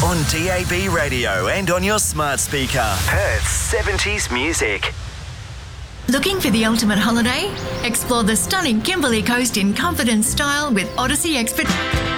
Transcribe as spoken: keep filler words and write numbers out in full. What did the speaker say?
On D A B radio and on your smart speaker. Perth's seventies music. Looking for the ultimate holiday? Explore the stunning Kimberley Coast in comfort and style with Odyssey Expert.